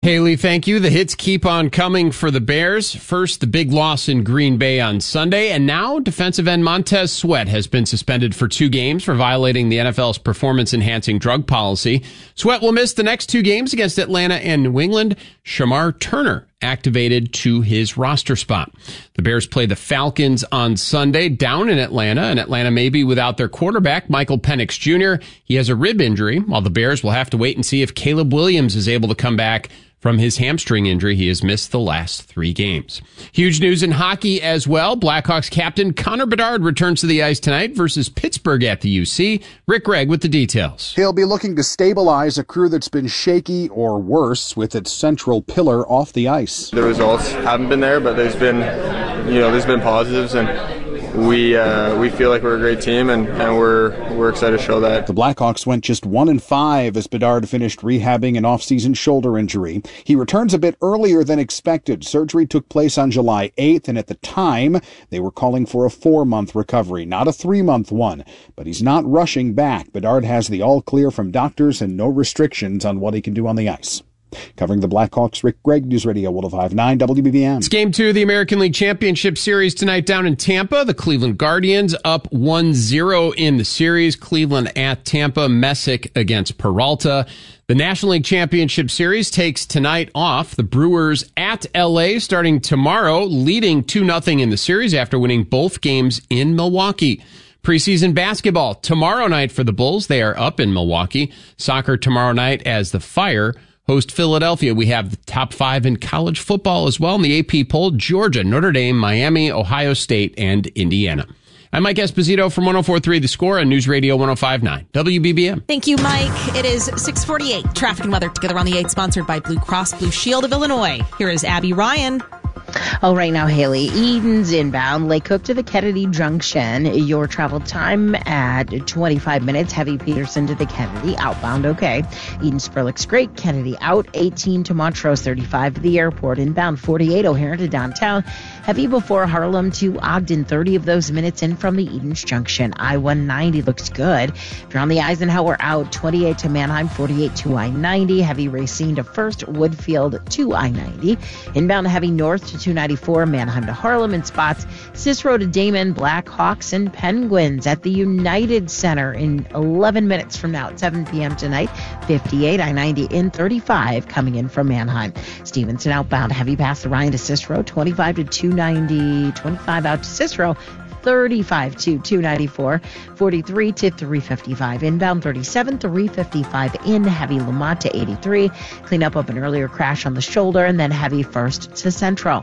Haley, thank you. The hits keep on coming for the Bears. First, the big loss in Green Bay on Sunday, and now defensive end Montez Sweat has been suspended for 2 games for violating the NFL's performance-enhancing drug policy. Sweat will miss the next 2 games against Atlanta and New England. Shamar Turner activated to his roster spot. The Bears play the Falcons on Sunday down in Atlanta, and Atlanta may be without their quarterback, Michael Penix Jr. He has a rib injury, while the Bears will have to wait and see if Caleb Williams is able to come back from his hamstring injury. He has missed the last 3 games. Huge news in hockey as well. Blackhawks captain Connor Bedard returns to the ice tonight versus Pittsburgh at the UC. Rick Gregg with the details. He'll be looking to stabilize a crew that's been shaky or worse with its central pillar off the ice. The results haven't been there, but there's been positives, and we feel like we're a great team, and we're excited to show that. The Blackhawks went just 1-5 as Bedard finished rehabbing an off-season shoulder injury. He returns a bit earlier than expected. Surgery took place on July 8th, and at the time, they were calling for a 4-month recovery, not a 3-month one. But he's not rushing back. Bedard has the all-clear from doctors and no restrictions on what he can do on the ice. Covering the Blackhawks, Rick Gregg, News Radio 105.9 WBBM. It's Game 2 of the American League Championship Series tonight down in Tampa. The Cleveland Guardians up 1-0 in the series. Cleveland at Tampa, Messick against Peralta. The National League Championship Series takes tonight off. The Brewers at L.A. starting tomorrow, leading 2-0 in the series after winning both games in Milwaukee. Preseason basketball tomorrow night for the Bulls. They are up in Milwaukee. Soccer tomorrow night as the Fire host Philadelphia. We have the top 5 in college football as well in the AP poll. Georgia, Notre Dame, Miami, Ohio State, and Indiana. I'm Mike Esposito from 104.3 The Score on News Radio 105.9 WBBM. Thank you, Mike. It is 6:48. Traffic and weather together on the 8, sponsored by Blue Cross Blue Shield of Illinois. Here is Abby Ryan. Oh, right now, Haley, Eden's inbound, Lake Cook to the Kennedy Junction. Your travel time at 25 minutes. Heavy Peterson to the Kennedy, outbound, okay. Eden Spurlick's great. Kennedy out, 18 to Montrose, 35 to the airport. Inbound, 48, O'Hare to downtown. Heavy before Harlem to Ogden, 30 of those minutes in from the Eden's Junction. I-190 looks good. If you're on the Eisenhower out, 28 to Manheim, 48 to I-90. Heavy Racine to First, Woodfield to I-90. Inbound heavy north to 294, Manheim to Harlem in spots. Cicero to Damon, Blackhawks and Penguins at the United Center in 11 minutes from now at 7 p.m. tonight. 58, I-90 in 35 coming in from Manheim. Stevenson outbound, heavy past the Ryan to Cicero, 25 to 290, 25 out to Cicero. 35 to 294, 43 to 355 inbound, 37 355 in, heavy Lamont to 83. Clean up an earlier crash on the shoulder, and then heavy First to Central.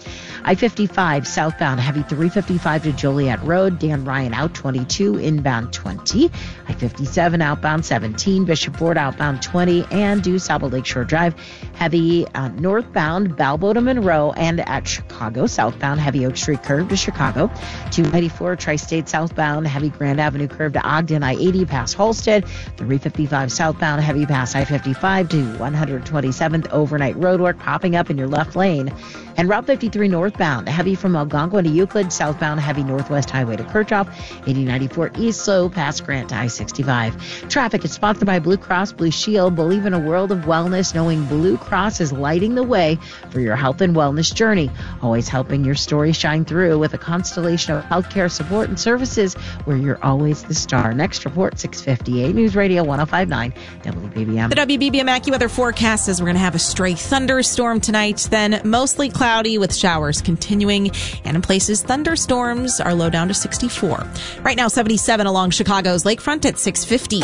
I-55 southbound, heavy 355 to Joliet Road. Dan Ryan out, 22, inbound 20. I-57 outbound 17, Bishop Ford outbound 20, and due Saba Lakeshore Drive. Heavy northbound Balboa to Monroe, and at Chicago southbound, heavy Oak Street curve to Chicago. 294 Tri-State southbound, heavy Grand Avenue curve to Ogden. I-80 past Halstead. 355 southbound, heavy past I-55 to 127th. Overnight roadwork popping up in your left lane. And Route 53 northbound, heavy from Algonquin to Euclid, southbound heavy Northwest Highway to Kirchhoff, 8094 East slow past Grant to I-65. Traffic is sponsored by Blue Cross Blue Shield. Believe in a world of wellness, knowing Blue Cross is lighting the way for your health and wellness journey. Always helping your story shine through with a constellation of healthcare support and services where you're always the star. Next report, 6:58 News Radio 105.9 WBBM. The WBBM AccuWeather forecast says we're going to have a stray thunderstorm tonight, then mostly cloudy with showers continuing, and in places thunderstorms. Our low down to 64. Right now 77 along Chicago's lakefront at 6:50.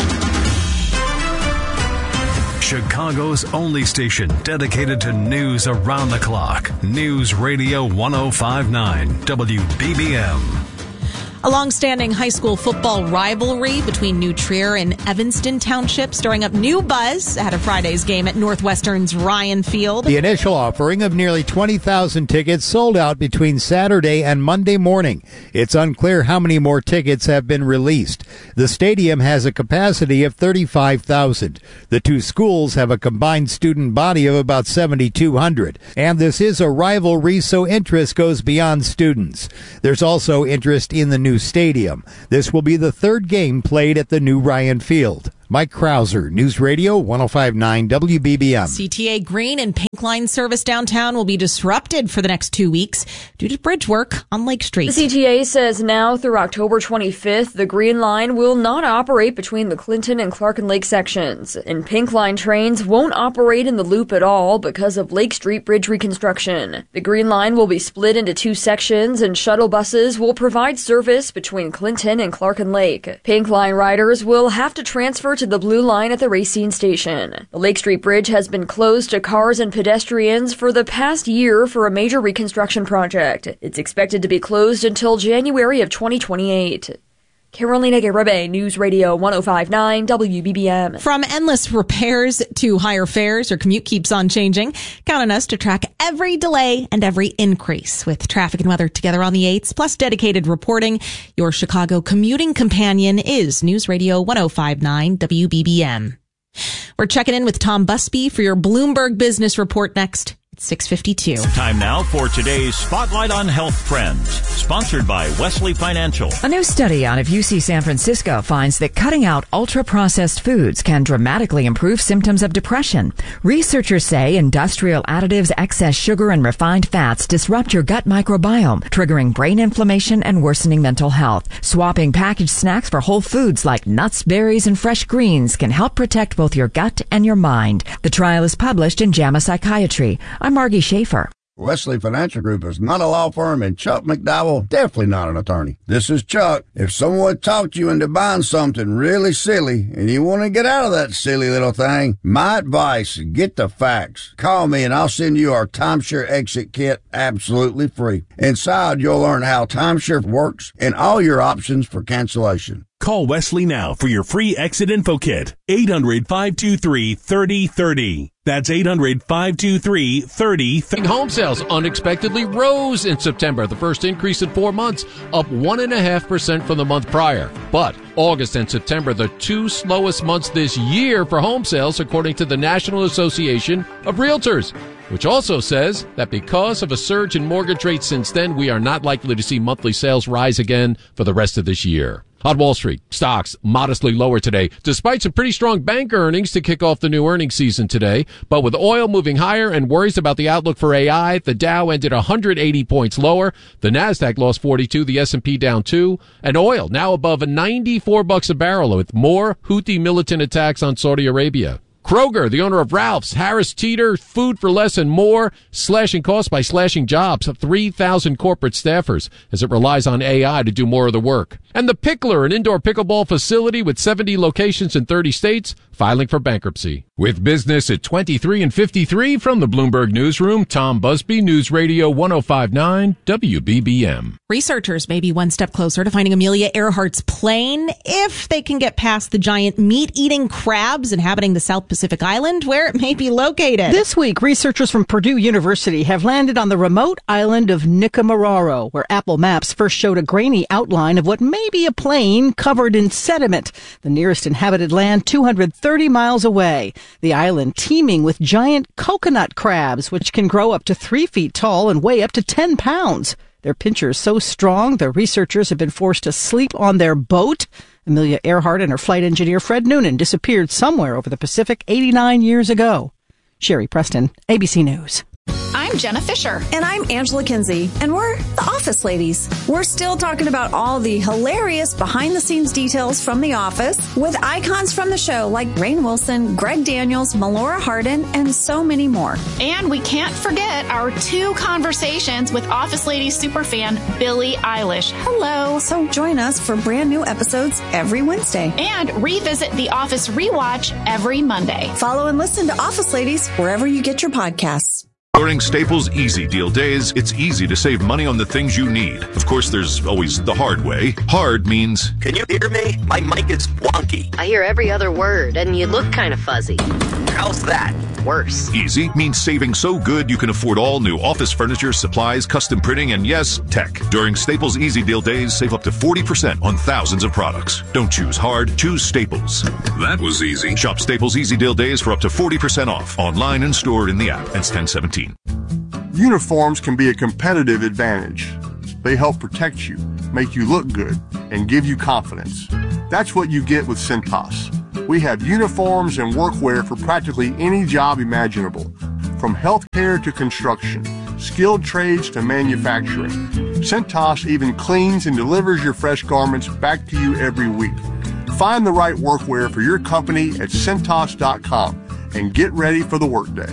Chicago's only station dedicated to news around the clock. News Radio 105.9 WBBM. A long-standing high school football rivalry between New Trier and Evanston Township stirring up new buzz ahead of Friday's game at Northwestern's Ryan Field. The initial offering of nearly 20,000 tickets sold out between Saturday and Monday morning. It's unclear how many more tickets have been released. The stadium has a capacity of 35,000. The two schools have a combined student body of about 7,200. And this is a rivalry, so interest goes beyond students. There's also interest in the new stadium. This will be the third game played at the new Ryan Field. Mike Krauser, News Radio 105.9 WBBM. CTA Green and Pink Line service downtown will be disrupted for the next 2 weeks due to bridge work on Lake Street. The CTA says now through October 25th, the Green Line will not operate between the Clinton and Clark and Lake sections, and Pink Line trains won't operate in the loop at all because of Lake Street bridge reconstruction. The Green Line will be split into 2 sections, and shuttle buses will provide service between Clinton and Clark and Lake. Pink Line riders will have to transfer to the Blue Line at the Racine station. The Lake Street Bridge has been closed to cars and pedestrians for the past year for a major reconstruction project. It's expected to be closed until January of 2028. Carolina Garibay, News Radio 105.9 WBBM. From endless repairs to higher fares, your commute keeps on changing. Count on us to track every delay and every increase with traffic and weather together on the 8s, plus dedicated reporting. Your Chicago commuting companion is News Radio 105.9 WBBM. We're checking in with Tom Busby for your Bloomberg Business Report next. 6:52. Time now for today's Spotlight on Health Trends, sponsored by Wesley Financial. A new study out of UC San Francisco finds that cutting out ultra-processed foods can dramatically improve symptoms of depression. Researchers say industrial additives, excess sugar, and refined fats disrupt your gut microbiome, triggering brain inflammation and worsening mental health. Swapping packaged snacks for whole foods like nuts, berries, and fresh greens can help protect both your gut and your mind. The trial is published in JAMA Psychiatry. I'm Margie Schaefer. Wesley Financial Group is not a law firm, and Chuck McDowell definitely not an attorney. This is Chuck. If someone talked you into buying something really silly and you want to get out of that silly little thing, my advice, get the facts. Call me and I'll send you our timeshare exit kit absolutely free. Inside, you'll learn how timeshare works and all your options for cancellation. Call Wesley now for your free exit info kit. 800-523-3030. That's 800-523-3030. Home sales unexpectedly rose in September, the first increase in 4 months, up 1.5% from the month prior. But August and September, the 2 slowest months this year for home sales, according to the National Association of Realtors, which also says that because of a surge in mortgage rates since then, we are not likely to see monthly sales rise again for the rest of this year. On Wall Street, stocks modestly lower today, despite some pretty strong bank earnings to kick off the new earnings season today. But with oil moving higher and worries about the outlook for AI, the Dow ended 180 points lower. The Nasdaq lost 42, the S&P down 2, and oil now above $94 a barrel with more Houthi militant attacks on Saudi Arabia. Kroger, the owner of Ralph's, Harris Teeter, Food for Less and more, slashing costs by slashing jobs of 3,000 corporate staffers as it relies on AI to do more of the work. And The Pickler, an indoor pickleball facility with 70 locations in 30 states, filing for bankruptcy. With business at 23 and 53 from the Bloomberg Newsroom, Tom Busby, News Radio 105.9 WBBM. Researchers may be one step closer to finding Amelia Earhart's plane if they can get past the giant meat-eating crabs inhabiting the South Pacific Island where it may be located. This week, researchers from Purdue University have landed on the remote island of Nikumaroro, where Apple Maps first showed a grainy outline of what may be a plane covered in sediment, the nearest inhabited land 230 miles away. The island teeming with giant coconut crabs, which can grow up to 3 feet tall and weigh up to 10 pounds. Their pincher is so strong, the researchers have been forced to sleep on their boat. Amelia Earhart and her flight engineer Fred Noonan disappeared somewhere over the Pacific 89 years ago. Sherry Preston, ABC News. I'm Jenna Fisher. And I'm Angela Kinsey. And we're the Office Ladies. We're still talking about all the hilarious behind-the-scenes details from The Office with icons from the show like Rainn Wilson, Greg Daniels, Melora Hardin, and so many more. And we can't forget our 2 conversations with Office Ladies superfan Billie Eilish. Hello. So join us for brand new episodes every Wednesday. And revisit The Office Rewatch every Monday. Follow and listen to Office Ladies wherever you get your podcasts. During Staples Easy Deal Days, it's easy to save money on the things you need. Of course, there's always the hard way. Hard means... Can you hear me? My mic is wonky. I hear every other word, and you look kind of fuzzy. How's that? Worse. Easy means saving so good you can afford all new office furniture, supplies, custom printing, and yes, tech. During Staples Easy Deal Days, save up to 40% on thousands of products. Don't choose hard, choose Staples. That was easy. Shop Staples Easy Deal Days for up to 40% off. Online and stored in the app. Ends 10/17. Uniforms can be a competitive advantage. They help protect you, make you look good, and give you confidence. That's what you get with Cintas. We have uniforms and workwear for practically any job imaginable, from healthcare to construction, skilled trades to manufacturing. Cintas even cleans and delivers your fresh garments back to you every week. Find the right workwear for your company at Cintas.com and get ready for the workday.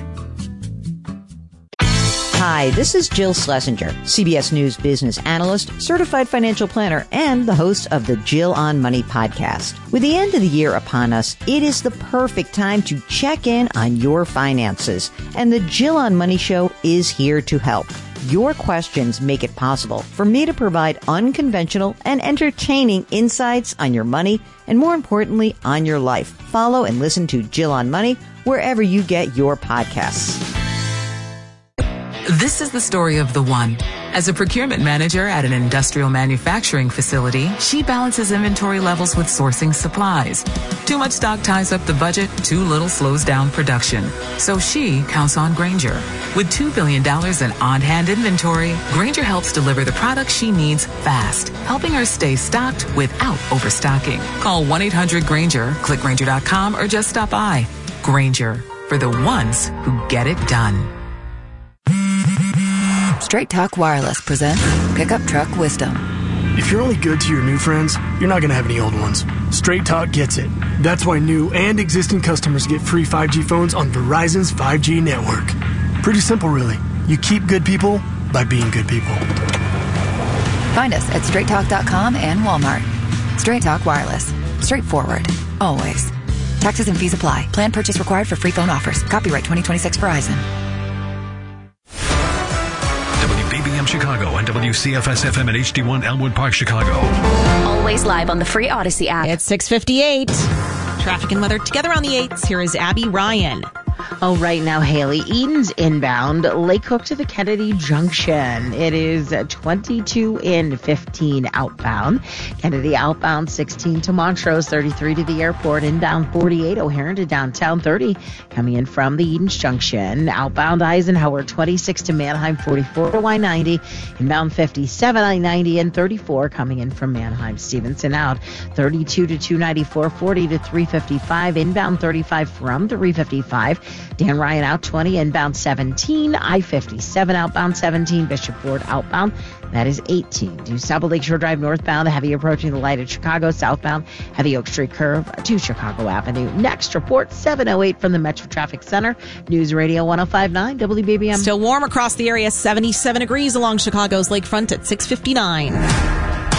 Hi, this is Jill Schlesinger, CBS News business analyst, certified financial planner, and the host of the Jill on Money podcast. With the end of the year upon us, it is the perfect time to check in on your finances. And the Jill on Money show is here to help. Your questions make it possible for me to provide unconventional and entertaining insights on your money and, more importantly, on your life. Follow and listen to Jill on Money wherever you get your podcasts. This is the story of the one. As a procurement manager at an industrial manufacturing facility, she balances inventory levels with sourcing supplies. Too much stock ties up the budget, too little slows down production. So she counts on Grainger. With $2 billion in on-hand inventory, Grainger helps deliver the products she needs fast, helping her stay stocked without overstocking. Call 1-800-GRAINGER, click Grainger.com, or just stop by. Grainger, for the ones who get it done. Straight Talk Wireless presents Pickup Truck Wisdom. If you're only good to your new friends, you're not going to have any old ones. Straight Talk gets it. That's why new and existing customers get free 5G phones on Verizon's 5G network. Pretty simple, really. You keep good people by being good people. Find us at straighttalk.com and Walmart. Straight Talk Wireless. Straightforward. Always. Taxes and fees apply. Plan purchase required for free phone offers. Copyright 2026 Verizon. WBBM Chicago and WCFS-FM and HD1 Elmwood Park, Chicago. Always live on the free Odyssey app. It's 6:58. Traffic and weather together on the 8s. Here is Abby Ryan. Oh, right now, Haley, Eden's inbound, Lake Cook to the Kennedy Junction. It is 22 in, 15 outbound. Kennedy outbound 16 to Montrose, 33 to the airport, inbound 48, O'Hare to downtown 30, coming in from the Eden's Junction. Outbound Eisenhower 26 to Manheim, 44 to Y90, inbound 57 I-90 and 34 coming in from Manheim. Stevenson out 32 to 294, 40 to 355, inbound 35 from 355. Dan Ryan out 20, inbound 17, I-57 outbound 17, Bishop Ford outbound, that is 18. Due South Lakeshore Drive northbound, heavy approaching the light at Chicago, southbound, heavy Oak Street curve to Chicago Avenue. Next report, 7:08 from the Metro Traffic Center, News Radio 105.9 WBBM. Still warm across the area, 77 degrees along Chicago's lakefront at 6:59.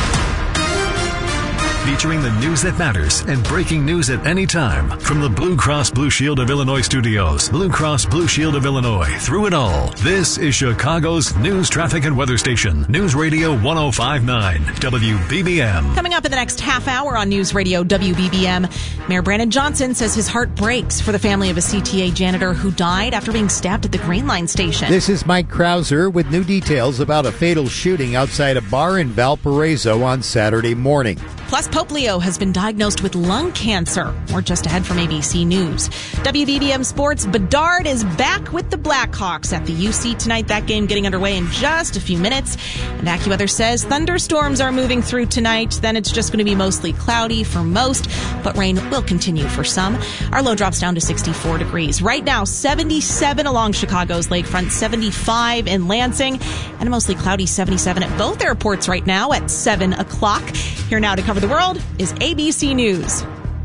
Featuring the news that matters and breaking news at any time. From the Blue Cross Blue Shield of Illinois studios, Blue Cross Blue Shield of Illinois, through it all. This is Chicago's news, traffic, and weather station. News Radio 105.9 WBBM. Coming up in the next half hour on News Radio WBBM, Mayor Brandon Johnson says his heart breaks for the family of a CTA janitor who died after being stabbed at the Green Line station. This is Mike Krauser with new details about a fatal shooting outside a bar in Valparaiso on Saturday morning. Plus, Pope Leo has been diagnosed with lung cancer. We're just ahead from ABC News. WBBM Sports, Bedard is back with the Blackhawks at the UC tonight. That game getting underway in just a few minutes. And AccuWeather says thunderstorms are moving through tonight. Then it's just going to be mostly cloudy for most, but rain will continue for some. Our low drops down to 64 degrees. Right now, 77 along Chicago's lakefront, 75 in Lansing, and a mostly cloudy 77 at both airports right now at 7 o'clock. Here now to cover the world is ABC News.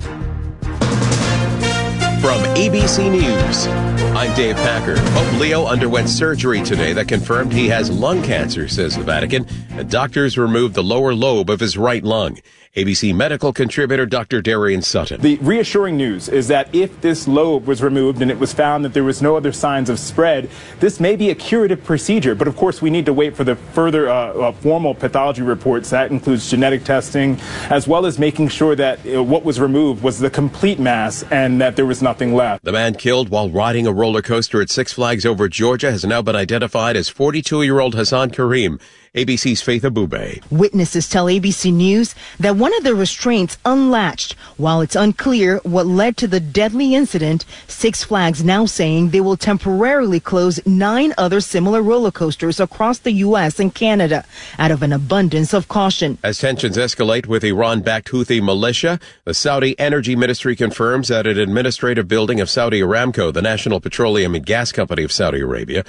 From ABC News, I'm Dave Packer. Pope Leo underwent surgery today that confirmed he has lung cancer, says the Vatican, and doctors removed the lower lobe of his right lung. ABC medical contributor Dr. Darian Sutton. The reassuring news is that if this lobe was removed and it was found that there was no other signs of spread, this may be a curative procedure. But of course, we need to wait for the further formal pathology reports. That includes genetic testing, as well as making sure that what was removed was the complete mass and that there was nothing left. The man killed while riding a roller coaster at Six Flags Over Georgia has now been identified as 42-year-old Hassan Karim. ABC's Faith Abube. Witnesses tell ABC News that one of the restraints unlatched. While it's unclear what led to the deadly incident, Six Flags now saying they will temporarily close 9 other similar roller coasters across the U.S. and Canada out of an abundance of caution. As tensions escalate with Iran-backed Houthi militia, the Saudi Energy Ministry confirms that an administrative building of Saudi Aramco, the national petroleum and gas company of Saudi Arabia,